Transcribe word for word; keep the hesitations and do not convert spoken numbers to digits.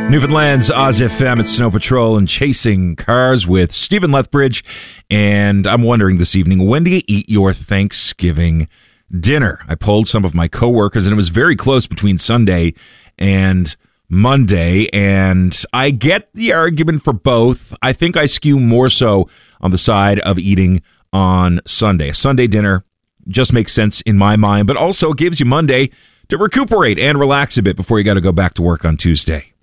Newfoundland's Oz F M at Snow Patrol and Chasing Cars with Stephen Lethbridge. And I'm wondering this evening, when do you eat your Thanksgiving dinner? I polled some of my coworkers, and it was very close between Sunday and Monday. And I get the argument for both. I think I skew more so on the side of eating on Sunday. A Sunday dinner just makes sense in my mind, but also gives you Monday to recuperate and relax a bit before you got to go back to work on Tuesday.